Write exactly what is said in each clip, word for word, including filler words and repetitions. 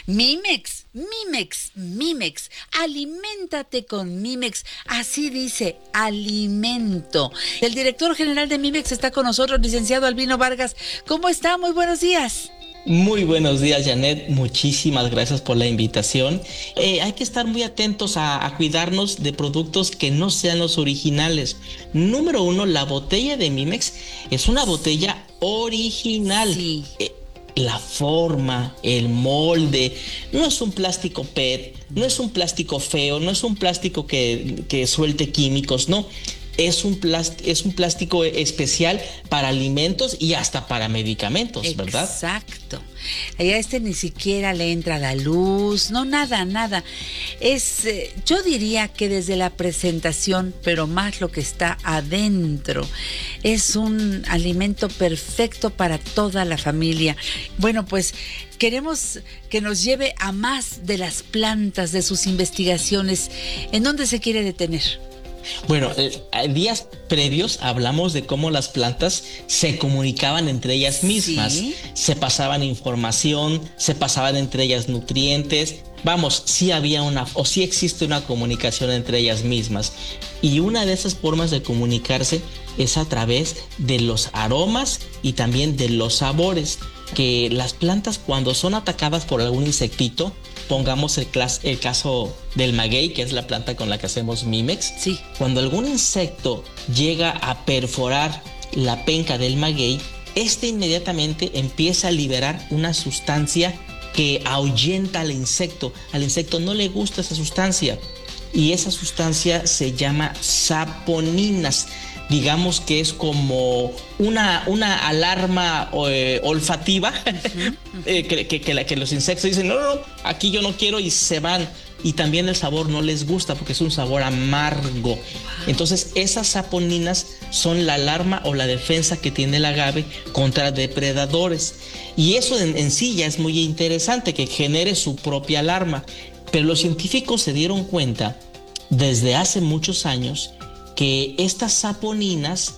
Mimex, Mimex, Mimex, aliméntate con Mimex, así dice, alimento. El director general de Mimex está con nosotros, licenciado Albino Vargas. ¿Cómo está? Muy buenos días. Muy buenos días, Janet. Muchísimas gracias por la invitación. Eh, hay que estar muy atentos a, a cuidarnos de productos que no sean los originales. Número uno, la botella de Mimex es una botella original. Sí. Eh, la forma, el molde, no es un plástico P E T, no es un plástico feo, no es un plástico que, que suelte químicos, no. Es un, plast- es un plástico especial para alimentos y hasta para medicamentos, ¿verdad? Exacto. A este ni siquiera le entra la luz, no, nada, nada. Es, eh, yo diría que desde la presentación, pero más lo que está adentro, es un alimento perfecto para toda la familia. Bueno, pues queremos que nos lleve a más de las plantas, de sus investigaciones. ¿En dónde se quiere detener? Bueno, eh, días previos hablamos de cómo las plantas se comunicaban entre ellas mismas, ¿Sí? Se pasaban información, se pasaban entre ellas nutrientes. Vamos, sí había una, o sí existe una comunicación entre ellas mismas. Y una de esas formas de comunicarse es a través de los aromas y también de los sabores. Que las plantas, cuando son atacadas por algún insectito, pongamos el, clas- el caso del maguey, que es la planta con la que hacemos Mimex. Sí. Cuando algún insecto llega a perforar la penca del maguey, este inmediatamente empieza a liberar una sustancia que ahuyenta al insecto. Al insecto no le gusta esa sustancia y esa sustancia se llama saponinas. Digamos que es como una, una alarma eh, olfativa, uh-huh, uh-huh. eh, que, que, que, la, que los insectos dicen, no, no, no, aquí yo no quiero y se van. Y también el sabor no les gusta porque es un sabor amargo. Wow. Entonces esas saponinas son la alarma o la defensa que tiene el agave contra depredadores. Y eso en, en sí ya es muy interesante, que genere su propia alarma. Pero los científicos se dieron cuenta desde hace muchos años que estas saponinas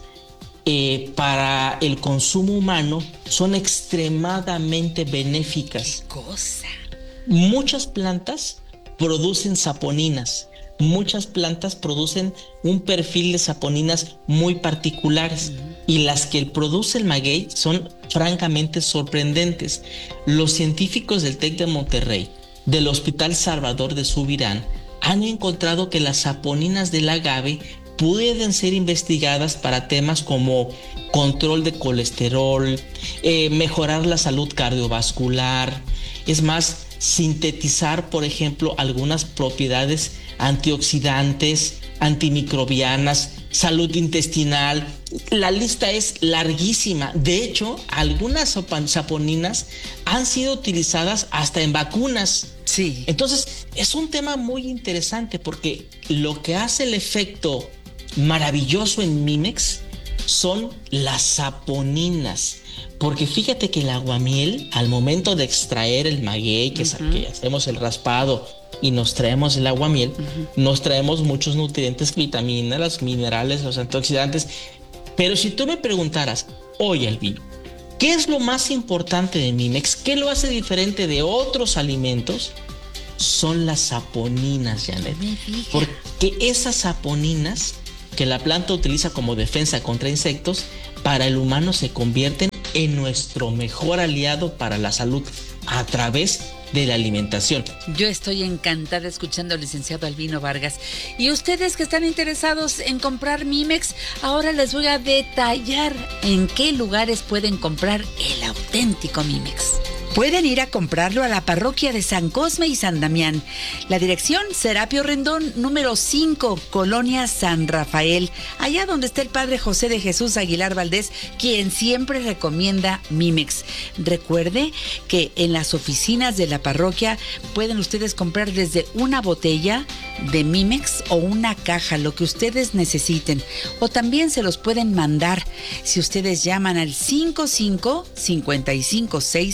eh, para el consumo humano son extremadamente benéficas. ¿Qué cosa? Muchas plantas producen saponinas. Muchas plantas producen un perfil de saponinas muy particulares. Uh-huh. Y las que produce el maguey son francamente sorprendentes. Los científicos del TEC de Monterrey, del Hospital Salvador de Subirán, han encontrado que las saponinas del agave pueden ser investigadas para temas como control de colesterol, eh, mejorar la salud cardiovascular, es más, sintetizar, por ejemplo, algunas propiedades antioxidantes, antimicrobianas, salud intestinal. La lista es larguísima. De hecho, algunas saponinas han sido utilizadas hasta en vacunas. Sí. Entonces, es un tema muy interesante porque lo que hace el efecto maravilloso en Mimex son las saponinas. Porque fíjate que el aguamiel, al momento de extraer el maguey, que, uh-huh. que hacemos el raspado y nos traemos el aguamiel, uh-huh. nos traemos muchos nutrientes, vitaminas, los minerales, los antioxidantes. Pero si tú me preguntaras, oye, Albino, ¿qué es lo más importante de Mimex? ¿Qué lo hace diferente de otros alimentos? Son las saponinas, Janet. Porque esas saponinas que la planta utiliza como defensa contra insectos, para el humano se convierten en nuestro mejor aliado para la salud a través de la alimentación. Yo estoy encantada escuchando al licenciado Albino Vargas. Y ustedes que están interesados en comprar Mimex, ahora les voy a detallar en qué lugares pueden comprar el auténtico Mimex. Pueden ir a comprarlo a la parroquia de San Cosme y San Damián. La dirección, Serapio Rendón, número cinco, Colonia San Rafael, allá donde está el padre José de Jesús Aguilar Valdés, quien siempre recomienda Mimex. Recuerde que en las oficinas de la parroquia pueden ustedes comprar desde una botella de Mimex o una caja, lo que ustedes necesiten. O también se los pueden mandar si ustedes llaman al cinco cinco, cinco cinco seis seis,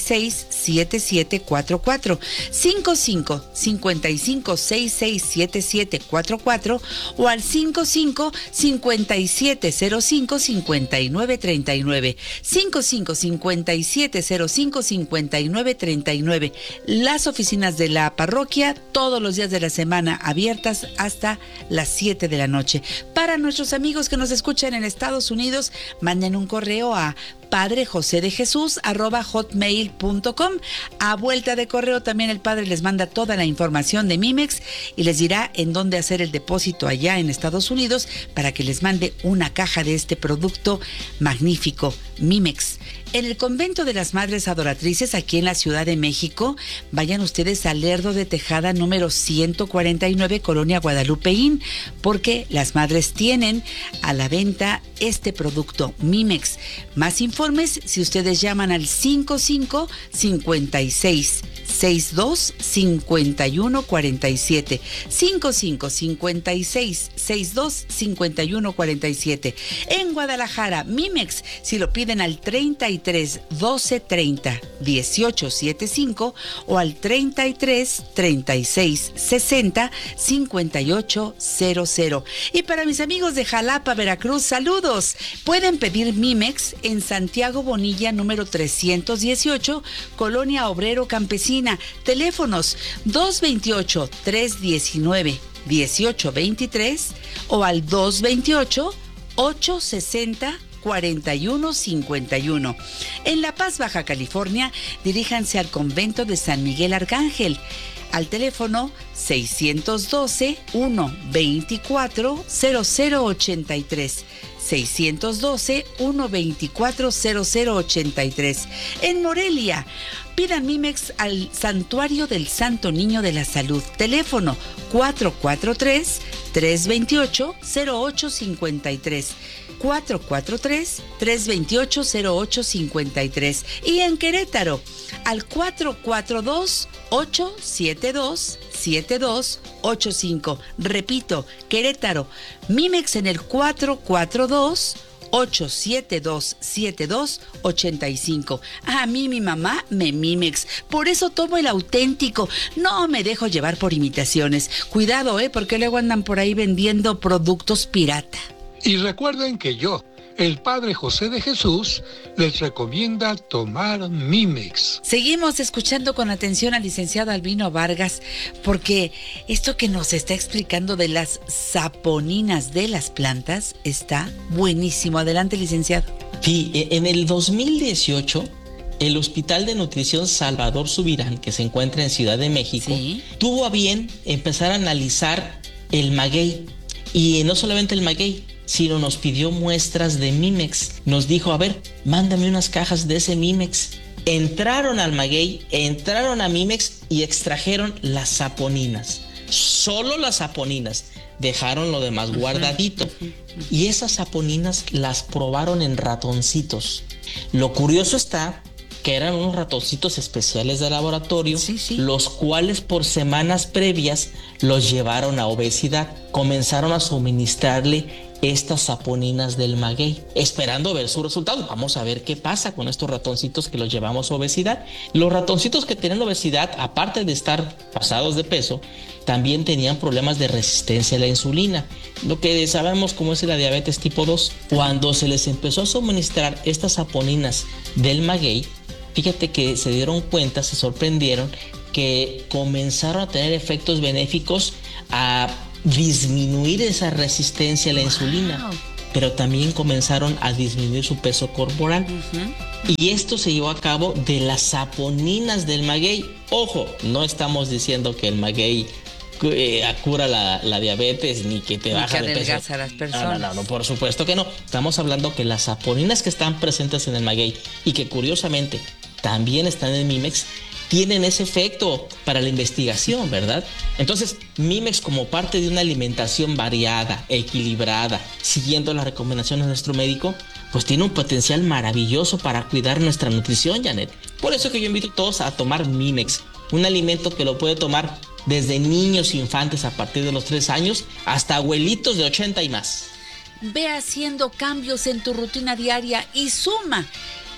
siete siete cuatro cuatro, cinco cinco, cinco cinco, seis seis siete siete cuatro cuatro o al cinco cinco, cinco siete cero cinco, cinco nueve tres nueve, cinco cinco, cinco siete cero cinco, cinco nueve tres nueve. Las oficinas de la parroquia todos los días de la semana abiertas hasta las siete de la noche. Para nuestros amigos que nos escuchan en Estados Unidos, manden un correo a padre josé de jesús arroba hotmail punto com. A vuelta de correo también el padre les manda toda la información de Mimex y les dirá en dónde hacer el depósito allá en Estados Unidos para que les mande una caja de este producto magnífico, Mimex. En el convento de las Madres Adoratrices, aquí en la Ciudad de México, vayan ustedes al Lerdo de Tejada número ciento cuarenta y nueve, Colonia Guadalupeín, porque las madres tienen a la venta este producto, Mimex. Más informes si ustedes llaman al cinco cinco, cinco seis, sesenta y dos, cincuenta y uno cuarenta y siete, cinco cinco, cinco seis, sesenta y dos, cincuenta y uno cuarenta y siete. En Guadalajara, Mimex, si lo piden al treinta y tres, doce, treinta, dieciocho, setenta y cinco o al treinta y tres, treinta y seis, sesenta, cincuenta y ocho cero cero. Y para mis amigos de Jalapa, Veracruz, saludos. Pueden pedir Mimex en Santiago Bonilla número trescientos dieciocho, Colonia Obrero Campesina. Teléfonos dos veintiocho, trescientos diecinueve, dieciocho veintitrés o al dos veintiocho, ochocientos sesenta, cuarenta y uno cincuenta y uno. En La Paz, Baja California, diríjanse al convento de San Miguel Arcángel al teléfono seiscientos doce, ciento veinticuatro, cero cero ochenta y tres. seiscientos doce, ciento veinticuatro, cero cero ochenta y tres. En Morelia, pidan Mimex al Santuario del Santo Niño de la Salud. Teléfono cuatro cuatro tres, tres dos ocho, cero ocho cinco tres. cuatro cuatro tres, tres dos ocho, cero ocho cinco tres. Y en Querétaro, al cuatro cuatro dos, ocho siete dos, siete dos ocho cinco. Repito, Querétaro, Mimex en el cuatro cuatro dos, ocho siete dos, siete dos ocho cinco. A mí mi mamá me Mimex, por eso tomo el auténtico. No me dejo llevar por imitaciones. Cuidado, eh, porque luego andan por ahí vendiendo productos pirata. Y recuerden que yo, el Padre José de Jesús, les recomienda tomar Mimex. Seguimos escuchando con atención al licenciado Albino Vargas, porque esto que nos está explicando de las saponinas de las plantas está buenísimo. Adelante, licenciado. Sí, en el dos mil dieciocho, el Hospital de Nutrición Salvador Subirán, que se encuentra en Ciudad de México, ¿sí?, tuvo a bien empezar a analizar el maguey. Y no solamente el maguey, sino nos pidió muestras de Mimex. Nos dijo, a ver, mándame unas cajas de ese Mimex. Entraron al maguey, entraron a Mimex y extrajeron las saponinas. Solo las saponinas. Dejaron lo demás guardadito. Y esas saponinas las probaron en ratoncitos. Lo curioso está que eran unos ratoncitos especiales de laboratorio, sí, sí. los cuales por semanas previas los llevaron a obesidad. Comenzaron a suministrarle estas saponinas del maguey, esperando ver su resultado. Vamos a ver qué pasa con estos ratoncitos que los llevamos a obesidad. Los ratoncitos que tenían obesidad, aparte de estar pasados de peso, también tenían problemas de resistencia a la insulina, lo que sabemos como es la diabetes tipo dos. Cuando se les empezó a suministrar estas saponinas del maguey, fíjate que se dieron cuenta, se sorprendieron, que comenzaron a tener efectos benéficos a disminuir esa resistencia a la wow. insulina, pero también comenzaron a disminuir su peso corporal. Uh-huh. Y esto se llevó a cabo de las saponinas del maguey. Ojo, no estamos diciendo que el maguey eh, cura la, la diabetes ni que te ni baja que de peso. A las personas. No, no, no, por supuesto que no. Estamos hablando que las saponinas que están presentes en el maguey y que curiosamente también están en Mimex, tienen ese efecto para la investigación, ¿verdad? Entonces, Mimex, como parte de una alimentación variada, equilibrada, siguiendo las recomendaciones de nuestro médico, pues tiene un potencial maravilloso para cuidar nuestra nutrición, Janet. Por eso que yo invito a todos a tomar Mimex, un alimento que lo puede tomar desde niños e infantes a partir de los tres años hasta abuelitos de ochenta y más. Ve haciendo cambios en tu rutina diaria y suma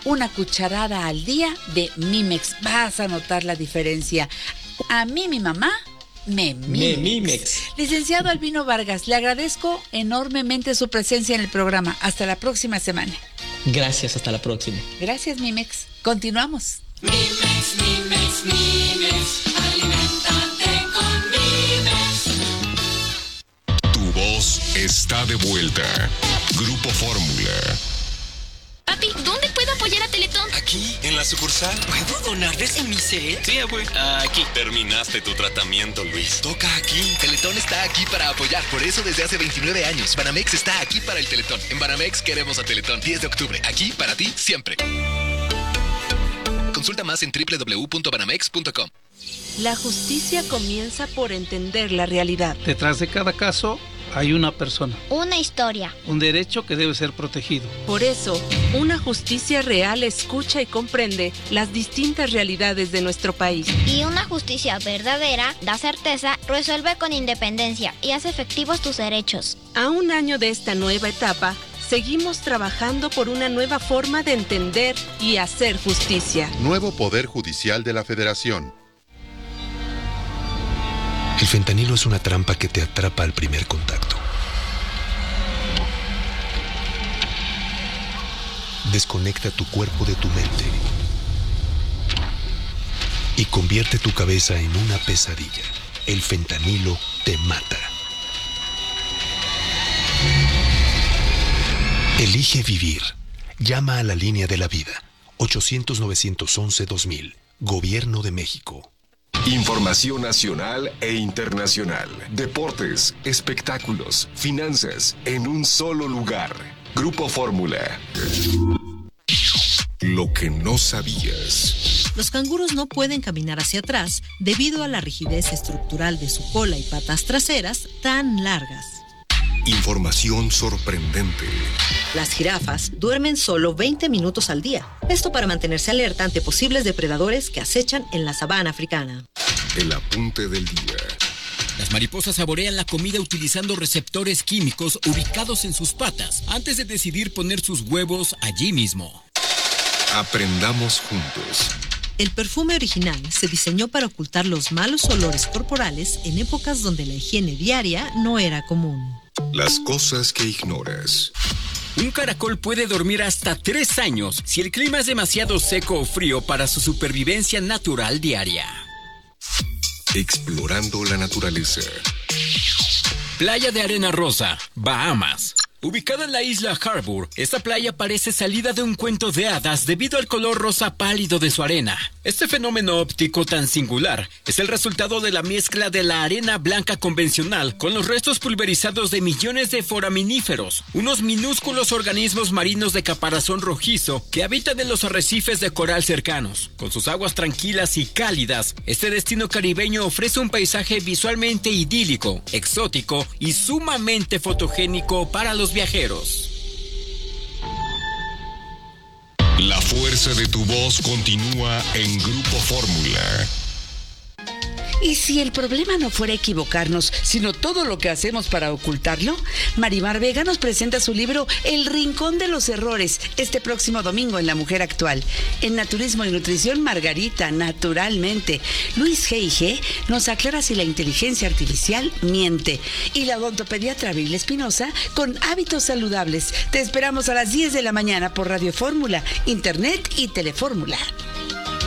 una cucharada al día de Mimex. Vas a notar la diferencia. A mí mi mamá me Mimex. Me Mimex. Licenciado Albino Vargas, le agradezco enormemente su presencia en el programa. Hasta la próxima semana. Gracias, hasta la próxima. Gracias, Mimex. Continuamos. Mimex, Mimex, Mimex, aliméntate con Mimex. Tu voz está de vuelta. Grupo Fórmula. Papi, ¿dónde puedo apoyar a Teletón? Aquí, en la sucursal. ¿Puedo donar desde mi cel? Sí, abue. Aquí. Terminaste tu tratamiento, Luis. Toca aquí. Teletón está aquí para apoyar. Por eso desde hace veintinueve años, Banamex está aquí para el Teletón. En Banamex queremos a Teletón. diez de octubre. Aquí para ti siempre. Consulta más en doble u doble u doble u punto banamex punto com. La justicia comienza por entender la realidad. Detrás de cada caso hay una persona. Una historia. Un derecho que debe ser protegido. Por eso, una justicia real escucha y comprende las distintas realidades de nuestro país. Y una justicia verdadera da certeza, resuelve con independencia y hace efectivos tus derechos. A un año de esta nueva etapa, seguimos trabajando por una nueva forma de entender y hacer justicia. Nuevo Poder Judicial de la Federación. El fentanilo es una trampa que te atrapa al primer contacto. Desconecta tu cuerpo de tu mente y convierte tu cabeza en una pesadilla. El fentanilo te mata. Elige vivir. Llama a la línea de la vida. ochocientos, novecientos once, dos mil. Gobierno de México. Información nacional e internacional. Deportes, espectáculos, finanzas, en un solo lugar. Grupo Fórmula. Lo que no sabías. Los canguros no pueden caminar hacia atrás debido a la rigidez estructural de su cola y patas traseras tan largas. Información sorprendente. Las jirafas duermen solo veinte minutos al día. Esto para mantenerse alerta ante posibles depredadores que acechan en la sabana africana. El apunte del día. Las mariposas saborean la comida utilizando receptores químicos ubicados en sus patas antes de decidir poner sus huevos allí mismo. Aprendamos juntos. El perfume original se diseñó para ocultar los malos olores corporales en épocas donde la higiene diaria no era común. Las cosas que ignoras. Un caracol puede dormir hasta tres años si el clima es demasiado seco o frío para su supervivencia natural diaria. Explorando la naturaleza. Playa de Arena Rosa, Bahamas. Ubicada en la isla Harbour, esta playa parece salida de un cuento de hadas debido al color rosa pálido de su arena. Este fenómeno óptico tan singular es el resultado de la mezcla de la arena blanca convencional con los restos pulverizados de millones de foraminíferos, unos minúsculos organismos marinos de caparazón rojizo que habitan en los arrecifes de coral cercanos. Con sus aguas tranquilas y cálidas, este destino caribeño ofrece un paisaje visualmente idílico, exótico y sumamente fotogénico para los viajeros. La fuerza de tu voz continúa en Grupo Fórmula. ¿Y si el problema no fuera equivocarnos, sino todo lo que hacemos para ocultarlo? Marimar Vega nos presenta su libro El Rincón de los Errores, este próximo domingo en La Mujer Actual. En Naturismo y Nutrición, Margarita, naturalmente. Luis G I G nos aclara si la inteligencia artificial miente. Y la odontopediatra Abril Espinosa con hábitos saludables. Te esperamos a las diez de la mañana por Radio Fórmula, Internet y Telefórmula.